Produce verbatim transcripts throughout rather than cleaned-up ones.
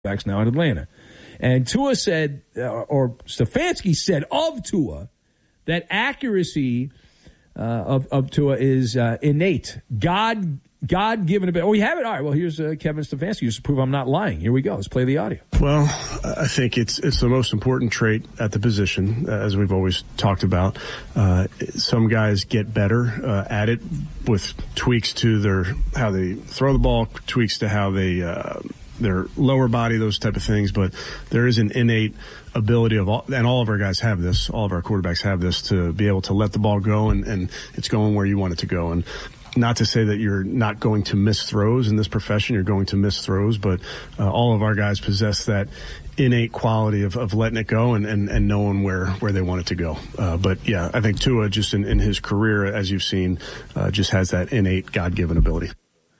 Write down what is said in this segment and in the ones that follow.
backs now in Atlanta. And Tua said, uh, or Stefanski said of Tua, that accuracy uh, of, of Tua is uh, innate, God God-given ability. Oh, we have it? All right, well, here's uh, Kevin Stefanski just to prove I'm not lying. Here we go. Let's play the audio. Well, I think it's it's the most important trait at the position, uh, as we've always talked about. Uh, some guys get better uh, at it with tweaks to their how they throw the ball, tweaks to how they uh, their lower body, those type of things. But there is an innate ability of all, and all of our guys have this, all of our quarterbacks have this, to be able to let the ball go and, and it's going where you want it to go. And not to say that you're not going to miss throws in this profession. You're going to miss throws, but uh, all of our guys possess that innate quality of, of letting it go and, and, and knowing where, where they want it to go. Uh, but, yeah, I think Tua just in, in his career, as you've seen, uh, just has that innate God-given ability.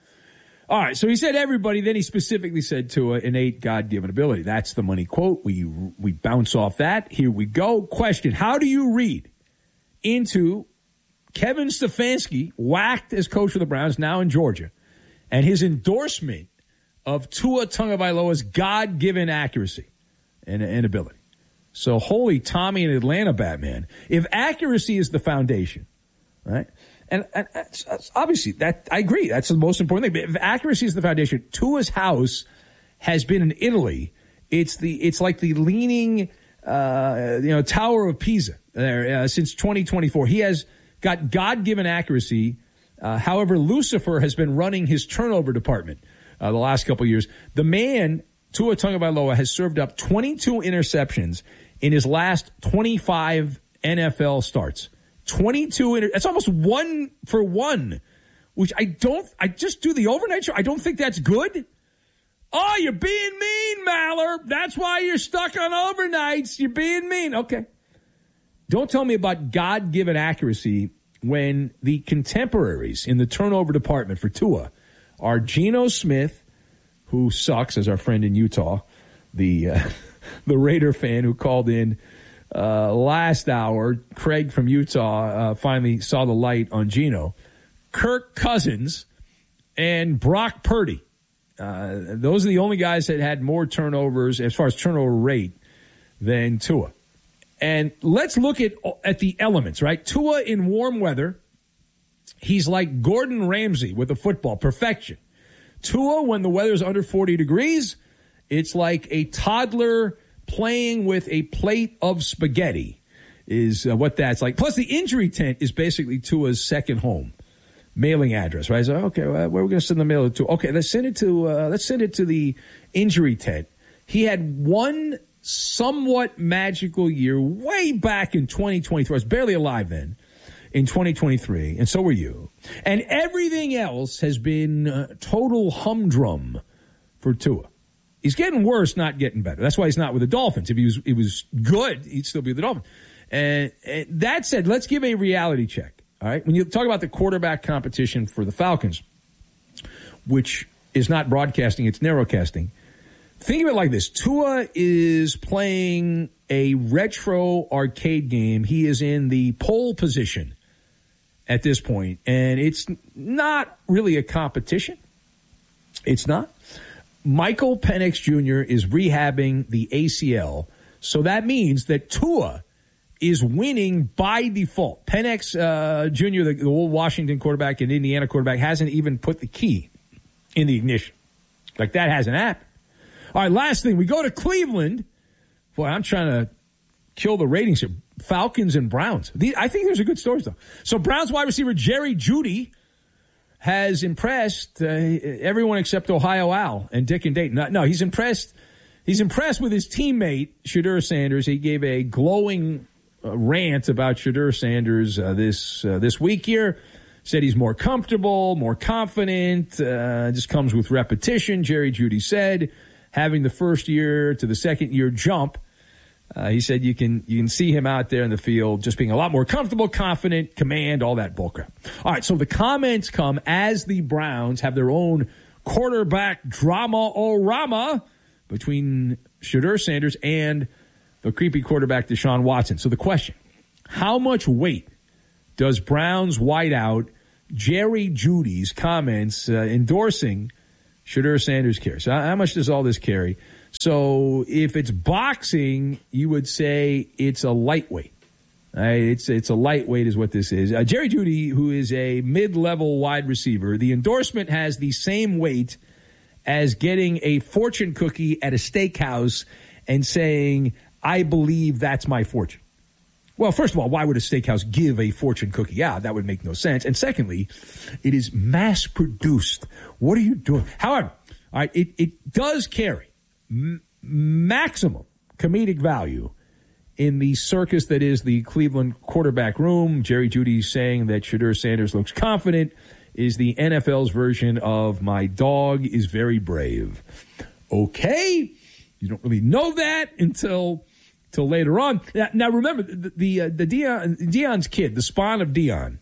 All right, so he said everybody, then he specifically said Tua, innate God-given ability. That's the money quote. We, we bounce off that. Here we go. Question, how do you read into Kevin Stefanski, whacked as coach of the Browns, now in Georgia, and his endorsement of Tua Tagovailoa's God-given accuracy and, and ability? So, holy Tommy in Atlanta, Batman. If accuracy is the foundation, right? And, and, and obviously, that I agree. That's the most important thing. But if accuracy is the foundation, Tua's house has been in Italy. It's the it's like the leaning, uh, you know, Tower of Pisa there uh, since twenty twenty-four. He has got God-given accuracy. Uh, however, Lucifer has been running his turnover department uh, the last couple of years. The man, Tua Tagovailoa, has served up twenty-two interceptions in his last twenty-five N F L starts. twenty-two, inter- that's almost one for one, which I don't, I just do the overnight show. I don't think that's good. Oh, you're being mean, Maller. That's why you're stuck on overnights. You're being mean. Okay. Don't tell me about God-given accuracy when the contemporaries in the turnover department for Tua are Geno Smith, who sucks, as our friend in Utah, the uh, the Raider fan who called in uh, last hour. Craig from Utah uh, finally saw the light on Geno. Kirk Cousins and Brock Purdy. Uh, those are the only guys that had more turnovers as far as turnover rate than Tua. And let's look at at the elements, right? Tua in warm weather, he's like Gordon Ramsay with a football, perfection. Tua, when the weather's under forty degrees, it's like a toddler playing with a plate of spaghetti is uh, what that's like. Plus, the injury tent is basically Tua's second home. Mailing address, right? So, okay, well, where are we going to send the mail to? Okay, let's send it to uh, let's send it to the injury tent. He had one somewhat magical year way back in twenty twenty-three. I was barely alive then, in twenty twenty-three, and so were you. And everything else has been uh, total humdrum for Tua. He's getting worse, not getting better. That's why he's not with the Dolphins. If he was, he was good, he'd still be with the Dolphins. And, and that said, let's give a reality check. All right, when you talk about the quarterback competition for the Falcons, which is not broadcasting, it's narrowcasting, think of it like this. Tua is playing a retro arcade game. He is in the pole position at this point, and it's not really a competition. It's not. Michael Penix Junior is rehabbing the A C L, so that means that Tua is winning by default. Penix uh, Junior, the, the old Washington quarterback and Indiana quarterback, hasn't even put the key in the ignition. Like, that hasn't happened. All right, last thing. We go to Cleveland. Boy, I'm trying to kill the ratings here. Falcons and Browns. The, I think there's a good story, though. So Browns wide receiver Jerry Jeudy has impressed uh, everyone except Ohio Al and Dick and Dayton. No, no, he's impressed. He's impressed with his teammate, Shedeur Sanders. He gave a glowing uh, rant about Shedeur Sanders uh, this uh, this week here. Said he's more comfortable, more confident. Uh, just comes with repetition, Jerry Jeudy said. Having the first year to the second year jump, uh, he said you can you can see him out there in the field just being a lot more comfortable, confident, command, all that bullcrap. All right, so the comments come as the Browns have their own quarterback drama-o-rama between Shedeur Sanders and the creepy quarterback Deshaun Watson. So the question, how much weight does Browns wideout Jerry Jeudy's comments uh, endorsing Shedeur Sanders carry? So how much does all this carry? So if it's boxing, you would say it's a lightweight. Uh, it's it's a lightweight is what this is. Uh, Jerry Jeudy, who is a mid-level wide receiver, the endorsement has the same weight as getting a fortune cookie at a steakhouse and saying, I believe that's my fortune. Well, first of all, why would a steakhouse give a fortune cookie out? That would make no sense. And secondly, it is mass-produced. What are you doing? However, all right, it, it does carry m- maximum comedic value in the circus that is the Cleveland quarterback room. Jerry Jeudy saying that Shedeur Sanders looks confident is the N F L's version of my dog is very brave. Okay, you don't really know that until until later on. Now, now remember, the the, uh, the Dion, Dion's kid, the spawn of Dion,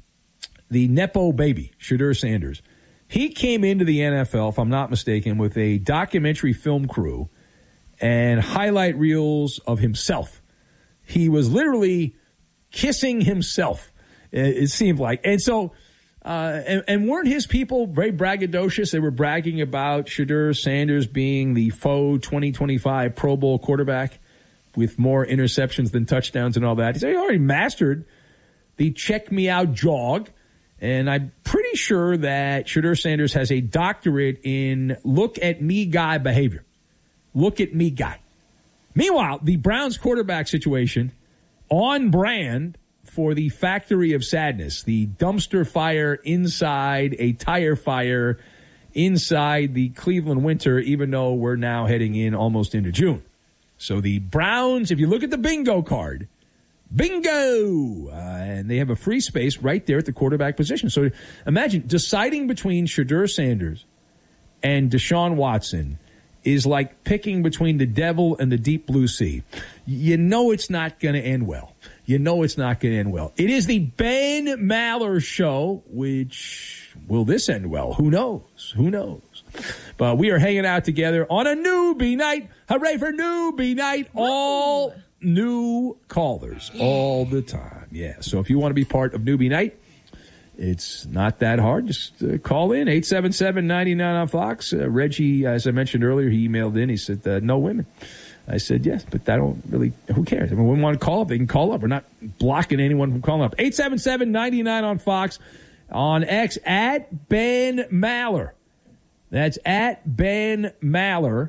the Nepo baby, Shedeur Sanders, he came into the N F L, if I'm not mistaken, with a documentary film crew and highlight reels of himself. He was literally kissing himself, it seemed like. And so, uh, and, and weren't his people very braggadocious? They were bragging about Shedeur Sanders being the faux twenty twenty-five Pro Bowl quarterback with more interceptions than touchdowns and all that. He said he already mastered the check me out jog. And I'm pretty sure that Shedeur Sanders has a doctorate in look at me guy behavior. Look at me guy. Meanwhile, the Browns quarterback situation on brand for the factory of sadness, the dumpster fire inside a tire fire inside the Cleveland winter, even though we're now heading in almost into June. So the Browns, if you look at the bingo card, bingo, uh, and they have a free space right there at the quarterback position. So imagine deciding between Shedeur Sanders and Deshaun Watson is like picking between the devil and the deep blue sea. You know it's not going to end well. You know it's not going to end well. It is the Ben Maller Show, which, will this end well? Who knows? Who knows? But we are hanging out together on a newbie night. Hooray for newbie night. All new callers all the time. Yeah, so if you want to be part of newbie night, it's not that hard. Just uh, call in, eight seven seven, nine nine on Fox. Uh, Reggie, as I mentioned earlier, he emailed in. He said, uh, no women. I said, yes, but that don't really, who cares? If women want to call up, they can call up. We're not blocking anyone from calling up. eight seven seven, nine nine on Fox. On X, at Ben Maller. That's at Ben Maller.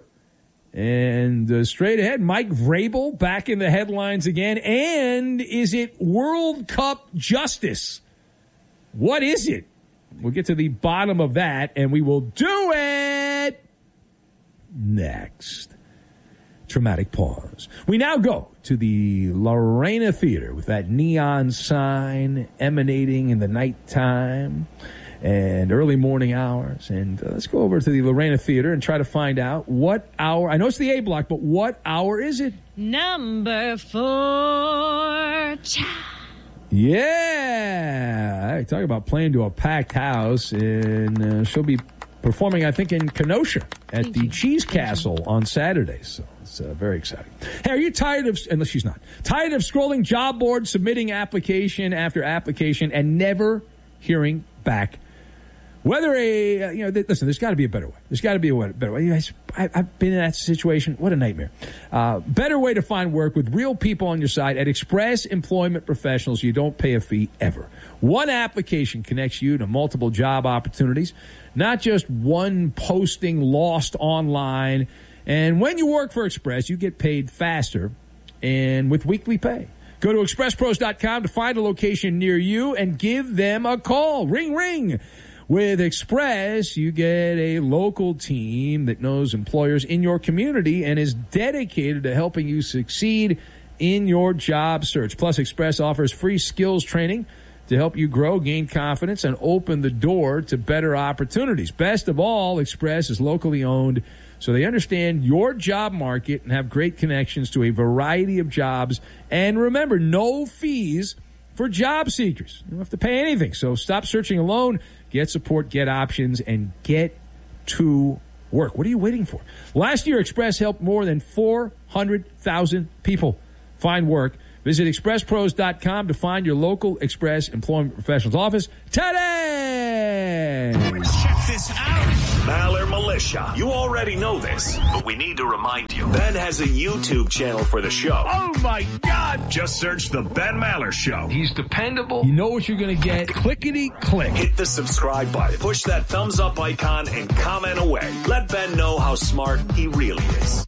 And uh, straight ahead, Mike Vrabel back in the headlines again. And is it World Cup justice? What is it? We'll get to the bottom of that, and we will do it next. Dramatic pause. We now go to the Lorena Theater with that neon sign emanating in the nighttime and early morning hours. And uh, let's go over to the Lorena Theater and try to find out what hour. I know it's the A block, but what hour is it? Number four. Cha. Yeah. Talk about playing to a packed house. And uh, she'll be performing, I think, in Kenosha at Thank the you. Cheese Castle on Saturday. So it's uh, very exciting. Hey, are you tired of, unless she's not, tired of scrolling job boards, submitting application after application, and never hearing back? Whether a, uh, you know, th- listen, there's got to be a better way. There's got to be a way, better way. You guys, I, I've been in that situation. What a nightmare. Uh, better way to find work with real people on your side at Express Employment Professionals. You don't pay a fee ever. One application connects you to multiple job opportunities, not just one posting lost online. And when you work for Express, you get paid faster and with weekly pay. Go to express pros dot com to find a location near you and give them a call. Ring, ring. With Express, you get a local team that knows employers in your community and is dedicated to helping you succeed in your job search. Plus, Express offers free skills training to help you grow, gain confidence, and open the door to better opportunities. Best of all, Express is locally owned, so they understand your job market and have great connections to a variety of jobs. And remember, no fees for job seekers. You don't have to pay anything, so stop searching alone. Get support, get options, and get to work. What are you waiting for? Last year, Express helped more than four hundred thousand people find work. Visit express pros dot com to find your local Express Employment Professionals office today. Check this out. Maller Militia. You already know this, but we need to remind you. Ben has a YouTube channel for the show. Oh, my God. Just search The Ben Maller Show. He's dependable. You know what you're going to get. Clickety click. Hit the subscribe button. Push that thumbs up icon and comment away. Let Ben know how smart he really is.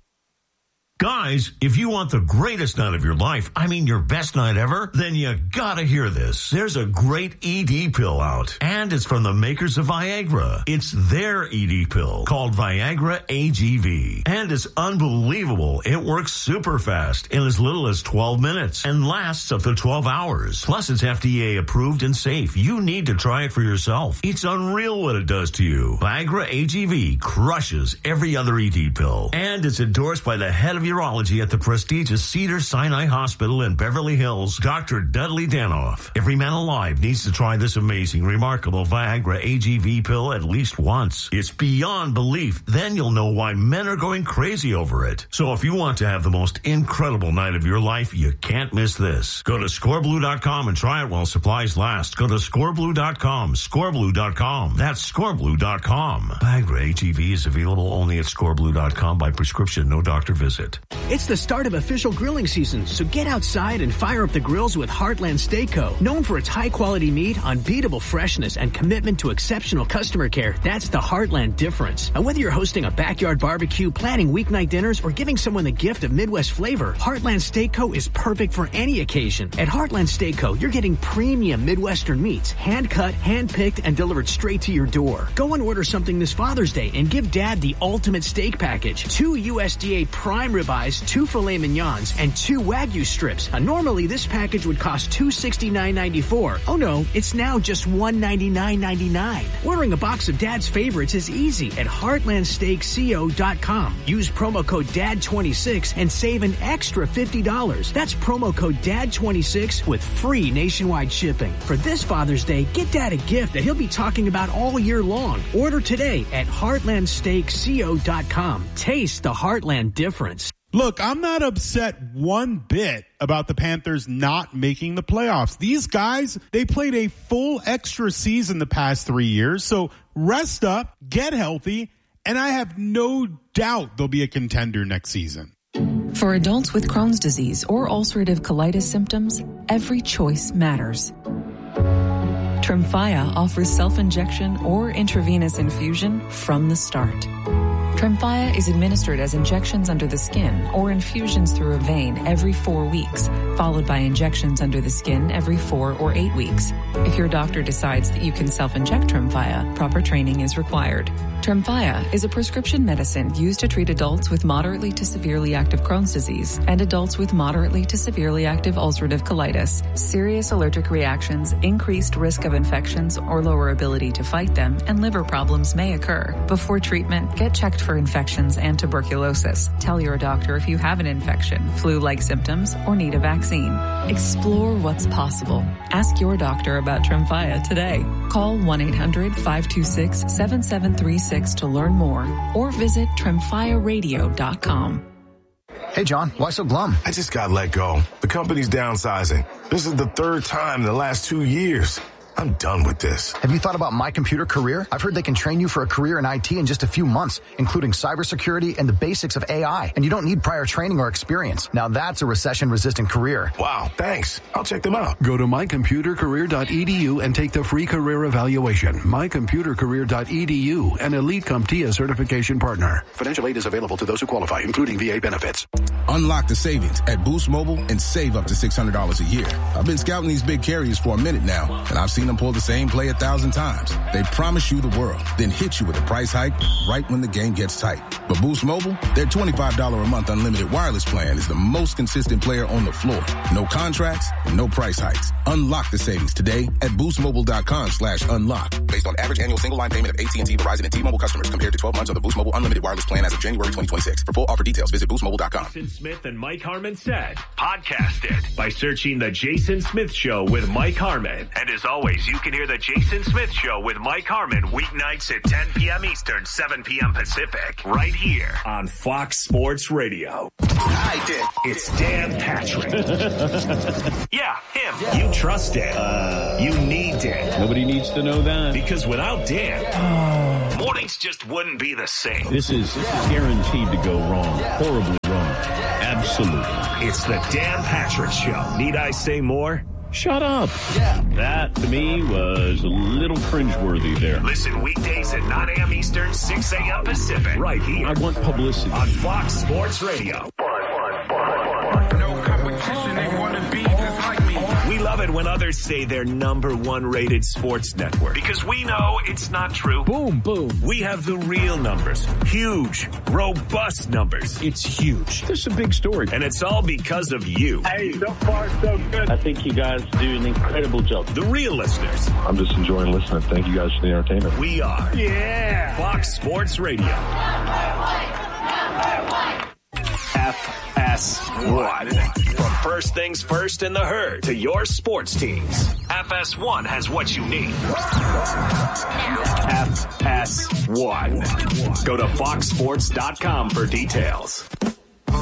Guys, if you want the greatest night of your life, I mean your best night ever, then you gotta hear this. There's a great E D pill out, and it's from the makers of Viagra. It's their E D pill called Viagra A G V, and it's unbelievable. It works super fast in as little as twelve minutes and lasts up to twelve hours. Plus, it's F D A approved and safe. You need to try it for yourself. It's unreal what it does to you. Viagra A G V crushes every other E D pill, and it's endorsed by the head of urology at the prestigious Cedars-Sinai Hospital in Beverly Hills, Doctor Dudley Danoff. Every man alive needs to try this amazing, remarkable Viagra A G V pill at least once. It's beyond belief. Then you'll know why men are going crazy over it. So if you want to have the most incredible night of your life, you can't miss this. Go to score blue dot com and try it while supplies last. Go to score blue dot com, score blue dot com. That's score blue dot com. Viagra A G V is available only at score blue dot com by prescription, no doctor visit. It's the start of official grilling season, so get outside and fire up the grills with Heartland Steak Co. Known for its high-quality meat, unbeatable freshness, and commitment to exceptional customer care, that's the Heartland difference. And whether you're hosting a backyard barbecue, planning weeknight dinners, or giving someone the gift of Midwest flavor, Heartland Steak Co. is perfect for any occasion. At Heartland Steak Co., you're getting premium Midwestern meats, hand-cut, hand-picked, and delivered straight to your door. Go and order something this Father's Day and give Dad the ultimate steak package. Two U S D A prime ribeyes, two filet mignons, and two Wagyu strips. Now, normally, this package would cost two hundred sixty-nine ninety-four. Oh no, it's now just one hundred ninety-nine ninety-nine. Ordering a box of Dad's favorites is easy at heartland steak co dot com. Use promo code D A D twenty-six and save an extra fifty dollars. That's promo code D A D twenty-six with free nationwide shipping. For this Father's Day, get Dad a gift that he'll be talking about all year long. Order today at heartland steak co dot com. Taste the Heartland difference. Look, I'm not upset one bit about the Panthers not making the playoffs. These guys, they played a full extra season the past three years. So rest up, get healthy, and I have no doubt they'll be a contender next season. For adults with Crohn's disease or ulcerative colitis symptoms, every choice matters. Tremfya offers self-injection or intravenous infusion from the start. Tremfya is administered as injections under the skin or infusions through a vein every four weeks, followed by injections under the skin every four or eight weeks. If your doctor decides that you can self-inject Tremfya, proper training is required. Tremfya is a prescription medicine used to treat adults with moderately to severely active Crohn's disease and adults with moderately to severely active ulcerative colitis. Serious allergic reactions, increased risk of infections or lower ability to fight them, and liver problems may occur. Before treatment, get checked for infections and tuberculosis. Tell your doctor if you have an infection, flu-like symptoms, or need a vaccine. Explore what's possible. Ask your doctor about Tremfya today. Call one eight hundred five two six seven seven three six to learn more or visit tremfya radio dot com. Hey, John, why so glum? I just got let go. The company's downsizing. This is the third time in the last two years. I'm done with this. Have you thought about My Computer Career? I've heard they can train you for a career in I T in just a few months, including cybersecurity and the basics of A I. And you don't need prior training or experience. Now that's a recession-resistant career. Wow, thanks. I'll check them out. Go to my computer career dot e d u and take the free career evaluation. my computer career dot e d u, an Elite CompTIA certification partner. Financial aid is available to those who qualify, including V A benefits. Unlock the savings at Boost Mobile and save up to six hundred dollars a year. I've been scouting these big carriers for a minute now, and I've seen them pull the same play a thousand times. They promise you the world, then hit you with a price hike right when the game gets tight. But Boost Mobile, their twenty-five dollars a month unlimited wireless plan is the most consistent player on the floor. No contracts and no price hikes. Unlock the savings today at boost mobile dot com slash unlock. Based on average annual single line payment of A T and T, Verizon, and T-Mobile customers compared to twelve months of the Boost Mobile unlimited wireless plan as of January twenty twenty-six. For full offer details, visit boost mobile dot com. Jason Smith and Mike Harmon said, podcast it by searching The Jason Smith Show with Mike Harmon. And as always, you can hear The Jason Smith Show with Mike Harmon weeknights at ten p.m. Eastern, seven p.m. Pacific, right here on Fox Sports Radio. I did. It's Dan Patrick. Yeah, him. Yeah. You trust Dan. Uh, you need Dan. Nobody needs to know that. Because without Dan, oh. more mornings just wouldn't be the same. This is guaranteed to go wrong. Horribly wrong. Absolutely. It's the Dan Patrick Show. Need I say more? Shut up. Yeah. That, to me, was a little cringeworthy there. Listen weekdays at nine a.m. Eastern, six a.m. Pacific. Right here. I want publicity. On Fox Sports Radio. No competition, they want to be just like me. We love it when others say they're number one rated sports network. Because we know it's not true. Boom, boom. We have the real numbers. Huge, robust numbers. It's huge. This is a big story. And it's all because of you. Hey, so far so good. I think you guys do an incredible job. The real listeners. I'm just enjoying listening. Thank you guys for the entertainment. We are. Yeah. Fox Sports Radio. F S one. From First Things First in the Herd to your sports teams. F S one has what you need. F S one. Go to fox sports dot com for details.